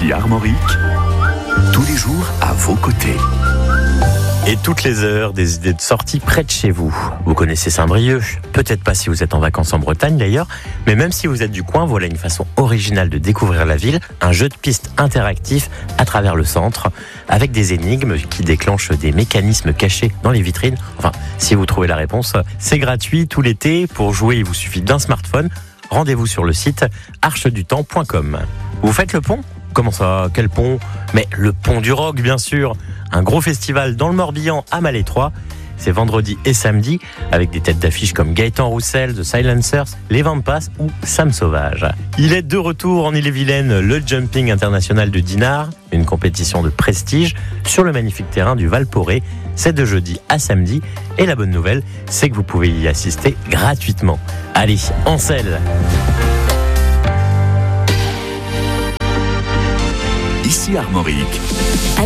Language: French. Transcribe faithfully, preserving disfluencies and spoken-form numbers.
Ici Armorique, tous les jours à vos côtés. Et toutes les heures, des idées de sortie près de chez vous. Vous connaissez Saint-Brieuc, peut-être pas si vous êtes en vacances en Bretagne d'ailleurs, mais même si vous êtes du coin, voilà une façon originale de découvrir la ville, un jeu de piste interactif à travers le centre, avec des énigmes qui déclenchent des mécanismes cachés dans les vitrines. Enfin, si vous trouvez la réponse, c'est gratuit tout l'été. Pour jouer, il vous suffit d'un smartphone. Rendez-vous sur le site arche du temps point com. Vous faites le pont ? Comment ça ? Quel pont ? Mais le pont du Rock, bien sûr. Un gros festival dans le Morbihan à Malétroit. C'est vendredi et samedi avec des têtes d'affiche comme Gaëtan Roussel, The Silencers, Les Vampas ou Sam Sauvage. Il est de retour en Ille-et-Vilaine, le Jumping International de Dinard, une compétition de prestige sur le magnifique terrain du Val-Poré. C'est de jeudi à samedi et la bonne nouvelle, c'est que vous pouvez y assister gratuitement. Allez, en selle. Ici Armorique.